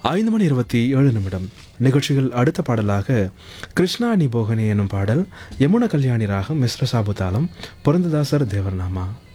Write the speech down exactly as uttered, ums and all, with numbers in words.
ஐந்து மணி இருபத்தி ஏழு நிமிடம். நிகழ்ச்சியில் அடுத்த பாடலாக கிருஷ்ணா நிபோகனி எனும் பாடல், யமுன கல்யாணி ராகம், மிஸ்ர சாபுதாளம், புரந்ததாசர் தேவர்நாமா.